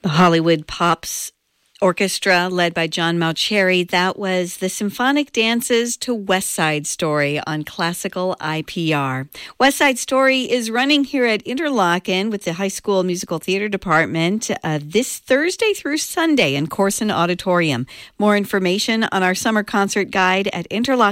The Hollywood Pops Orchestra, led by John Mauceri, that was the Symphonic Dances to West Side Story on Classical IPR. West Side Story is running here at Interlochen with the High School Musical Theater Department this Thursday through Sunday in Corson Auditorium. More information on our summer concert guide at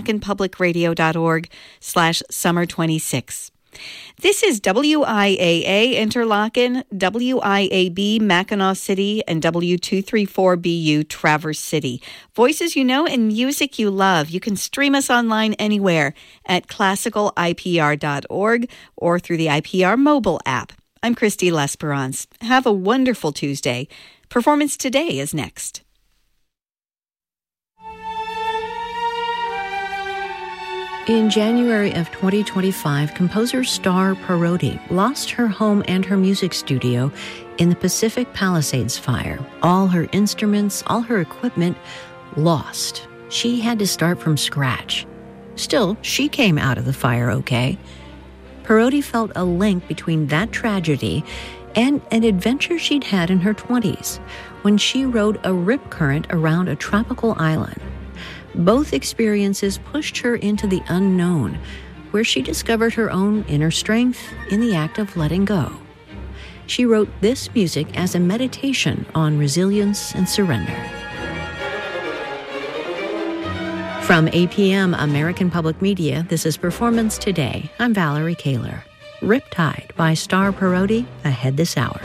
interlochenpublicradio.org/summer26. This is WIAA Interlochen, WIAB Mackinac City, and W234BU Traverse City. Voices you know and music you love. You can stream us online anywhere at classicalipr.org or through the IPR mobile app. I'm Christy L'Esperance. Have a wonderful Tuesday. Performance Today is next. In January of 2025, composer Star Parodi lost her home and her music studio in the Pacific Palisades fire. All her instruments, all her equipment, lost. She had to start from scratch. Still, she came out of the fire okay. Parodi felt a link between that tragedy and an adventure she'd had in her 20s when she rode a rip current around a tropical island. Both experiences pushed her into the unknown, where she discovered her own inner strength in the act of letting go. She wrote this music as a meditation on resilience and surrender. From APM American Public Media, this is Performance Today. I'm Valerie Kaler. Riptide by Star Parodi, ahead this hour.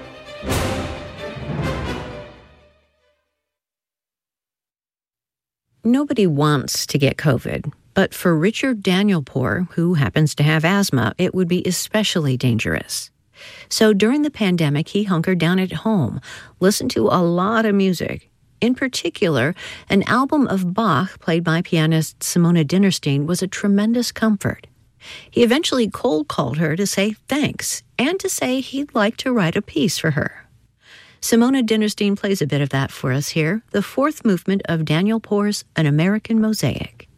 Nobody wants to get COVID, but for Richard Danielpour, who happens to have asthma, it would be especially dangerous. So during the pandemic, he hunkered down at home, listened to a lot of music. In particular, an album of Bach played by pianist Simona Dinnerstein was a tremendous comfort. He eventually cold called her to say thanks and to say he'd like to write a piece for her. Simona Dinnerstein plays a bit of that for us here, the fourth movement of Danielpour's An American Mosaic.